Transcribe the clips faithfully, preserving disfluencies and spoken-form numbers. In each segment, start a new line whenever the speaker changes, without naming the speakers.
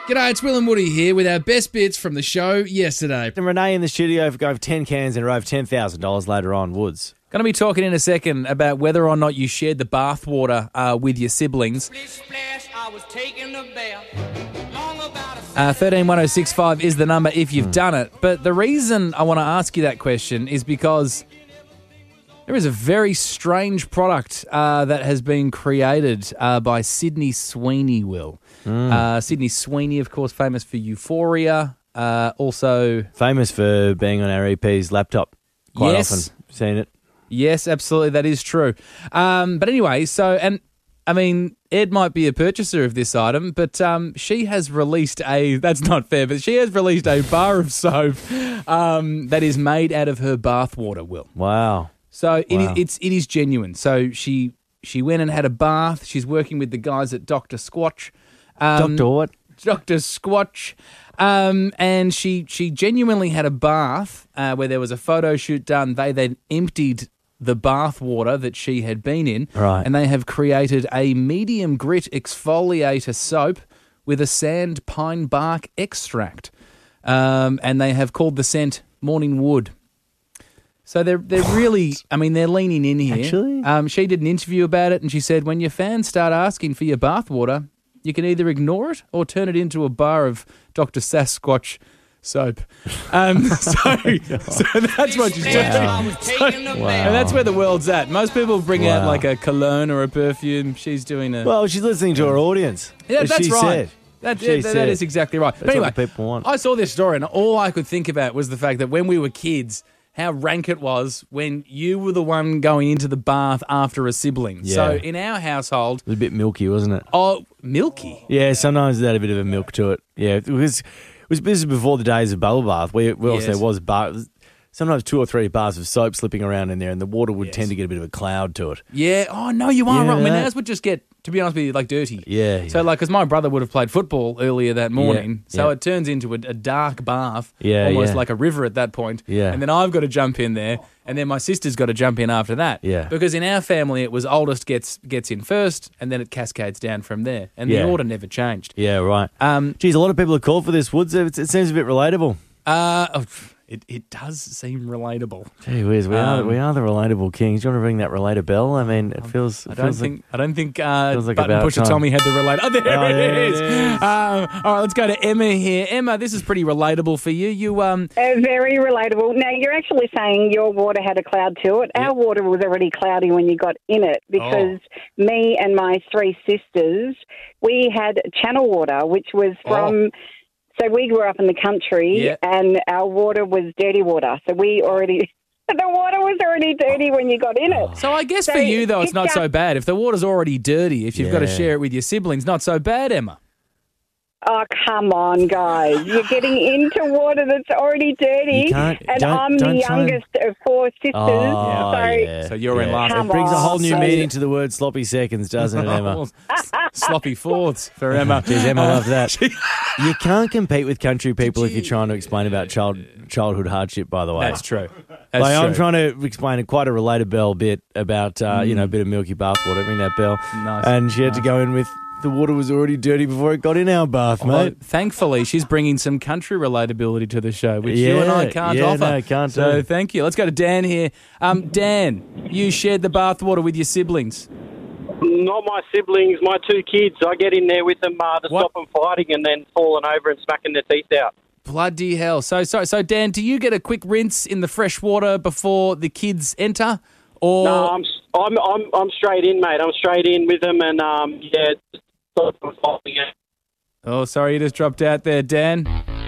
G'day, it's Will and Woody here with our best bits from the show yesterday.
And Renee in the studio for go for ten cans in a row for ten thousand dollars later on, Woods.
Going to be talking in a second about whether or not you shared the bathwater uh, with your siblings. Uh, thirteen one oh six five is the number if you've mm. done it. But the reason I want to ask you that question is because there is a very strange product uh, that has been created uh, by Sydney Sweeney, Will. Mm. Uh, Sydney Sweeney, of course, famous for Euphoria. Uh, also
famous for being on our E P's laptop quite
yes.
often. Seen it.
Yes, absolutely. That is true. Um, but anyway, so, and I mean, Ed might be a purchaser of this item, but um, she has released a, that's not fair, but she has released a bar of soap um, that is made out of her bathwater, Will.
Wow.
So it,
wow.
is, it's, it is genuine. So she she went and had a bath. She's working with the guys at Doctor Squatch. Um,
Doctor what?
Doctor Squatch. Um, and she, she genuinely had a bath uh, where there was a photo shoot done. They then emptied the bath water that she had been in.
Right.
And they have created a medium grit exfoliator soap with a sand pine bark extract. Um, and they have called the scent Morning Wood. So they're they're really, I mean, they're leaning in here.
Actually?
Um, she did an interview about it and she said, when your fans start asking for your bath water, you can either ignore it or turn it into a bar of Doctor Sasquatch soap. Um, so, so that's what she's doing.
Wow.
So,
Wow.
And that's where the world's at. Most people bring
Wow.
out like a cologne or a perfume. She's doing a...
Well, she's listening to her audience.
Yeah,
as
that's
she
right.
Said.
That,
She
that,
said.
that is exactly right.
That's
But anyway,
what the people want.
I saw this story and all I could think about was the fact that when we were kids, how rank it was when you were the one going into the bath after a sibling.
Yeah.
So in our household...
It was a bit milky, wasn't it?
Oh, milky?
Yeah, sometimes it had a bit of a milk to it. Yeah, it was, it was this is before the days of bubble bath. Where, where
Yes.
else there was bar, sometimes two or three bars of soap slipping around in there, and the water would
Yes.
tend to get a bit of a cloud to it.
Yeah. Oh, no, you are
Yeah,
right. I mean,
that-
ours would just get, to be honest with you, like dirty.
Yeah.
So,
yeah.
like, because my brother would have played football earlier that morning, so
yeah.
it turns into a, a dark bath,
Yeah,
almost
yeah.
like a river at that point.
Yeah.
And then I've got to jump in there, and then my sister's got to jump in after that.
Yeah.
Because in our family, it was oldest gets gets in first, and then it cascades down from there, and
Yeah.
the order never changed.
Yeah, right.
Um.
Geez, a lot of people have called for this, Woods. It, it seems a bit relatable.
Uh. oh, It it does seem relatable.
Gee whiz, we are
Um,
we are the relatable kings. Do you want to ring that relator bell? I mean, it feels. It
I don't
feels
think I don't think uh,
feels like
Button
about
Pusher
time.
Tommy had the relate. Oh, there
Oh,
it
there it
is.
is.
Um, all right, let's go to Emma here. Emma, this is pretty relatable for you. You um,
Uh, very relatable. Now, you're actually saying your water had a cloud to it. Our water was already cloudy when you got in it because me and my three sisters, we had channel water, which was from... So we grew up in the country
Yeah.
and our water was dirty water. So we already... The water was already dirty when you got in it.
so I guess
So
for you though, it's
it
not so
just-
bad. If the water's already dirty, if you've got to
Yeah.
share it with your siblings, not so bad, Emma.
Oh, come on, guys. You're getting into water that's already dirty.
You can't-
and
don't-
I'm
don't
the
try and-
youngest of four sisters.
Oh,
so
yeah.
So you're in
yeah.
last.
It
Come
brings a whole
on.
new
So-
meaning to the word sloppy seconds, doesn't it, Emma?
Well, s- sloppy fourths for Emma.
Geez, Emma
Uh,
loved that. You can't compete with country people if you're trying to explain about child childhood hardship, by the way.
That's true. That's
like,
true.
I'm trying to explain a, quite a related bell bit about, uh, you know, a bit of milky bathwater. Ring that bell.
Nice.
And she had to go in with, the water was already dirty before it got in our bath,
Well,
mate.
thankfully, she's bringing some country relatability to the show, which you and I
Yeah,
can't
yeah,
offer.
no, can't
so
do.
thank you. Let's go to Dan here. Um, Dan, you shared the bathwater with your siblings.
Not my siblings, my two kids. I get in there with them uh, to
What?
stop them fighting and then falling over and smacking their teeth out.
Bloody hell. So, so, so, Dan, do you get a quick rinse in the fresh water before the kids enter? Or
No, I'm, I'm I'm I'm straight in, mate. I'm straight in with them and, um, yeah, just stop them fighting out.
Oh, sorry, you just dropped out there, Dan.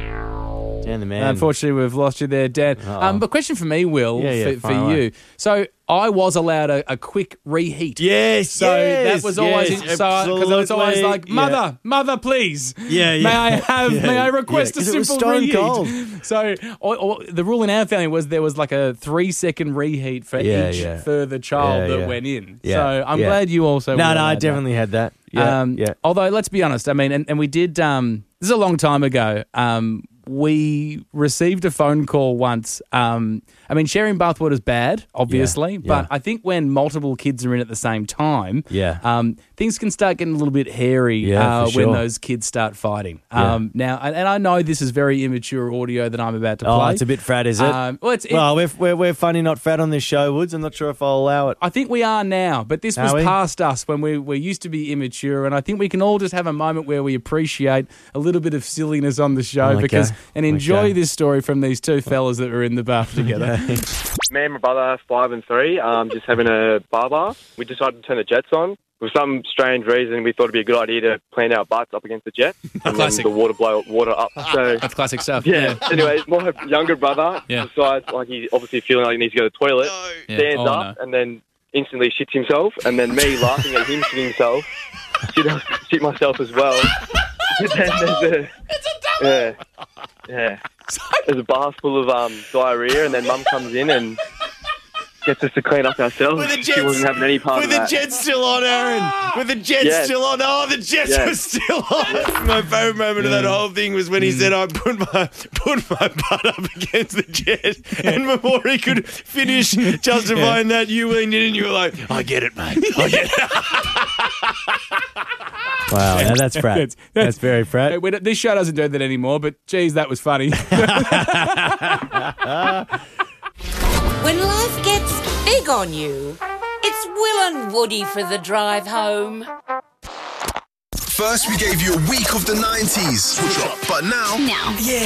Dan the man.
Unfortunately, we've lost you there, Dan.
Uh-oh.
Um, but question for me, Will,
Yeah, yeah,
for, for
fire away.
you. So I was allowed a, a quick reheat.
Yes,
So
yes,
that was always
yes,
so because it was always
absolutely.
like, mother, mother, please.
Yeah, yeah.
May I have?
Yeah,
may I request
yeah,
a
'cause it was
simple
stone
reheat?
cold.
So or, or, the rule in our family was there was like a three second reheat for
Yeah,
each
yeah.
further child
Yeah,
that
yeah.
went in.
Yeah,
So I'm
yeah.
glad you also.
No,
were
no, I
allowed that.
definitely had that. Yeah,
um,
yeah.
Although, let's be honest, I mean, and, and we did, um, this is a long time ago, um, we received a phone call once. Um, I mean, sharing bathwater is bad, obviously,
Yeah,
but
yeah.
I think when multiple kids are in at the same time,
Yeah.
um, things can start getting a little bit hairy
Yeah,
uh,
for
when
sure.
those kids start fighting.
Yeah.
Um, now, and, and I know this is very immature audio that I'm about to
Oh,
play.
it's a bit frat, is it?
Um, well, it's, it,
well, we're, we're, we're funny, not fat on this show, Woods. I'm not sure if I'll allow it.
I think we are now, but this was
Are we?
past us when we, we used to be immature, and I think we can all just have a moment where we appreciate a little bit of silliness on the show
Okay.
because and enjoy
Okay.
this story from these two fellas that were in the bath together.
Me and my brother, five and three, um, just having a bar bar. We decided to turn the jets on. For some strange reason, we thought it'd be a good idea to plant our butts up against the jet and
Classic.
then the water blow water up. So
That's classic stuff.
yeah. Anyway, my younger brother
Yeah.
decides like he's obviously feeling like he needs to go to the toilet,
Yeah.
stands
Oh,
up, and then instantly shits himself. And then me laughing at him shitting himself, shit, shit myself as well. And then there's a, yeah, yeah. There's a bath full of um, diarrhea, and then Mum comes in and gets us to clean up ourselves.
With the
She
jets-
wasn't having any part
With
of
the
that.
Jets still on, Aaron. With the Jets
Yes.
still on. Oh, the Jets
Yes.
are still on. My favourite moment of that whole thing was when he said, I put my put my butt up against the Jet. And before he could finish justifying that, you leaned in and you were like, I get it, mate. I get it.
Wow, now that's frat.
That's-
That's,
that's-
very frat.
Hey, we don't- this show doesn't do that anymore, but geez, that was funny.
When life gets big on you, it's Will and Woody for the drive home.
First, we gave you a week of the nineties. But now,
Now.
Yeah,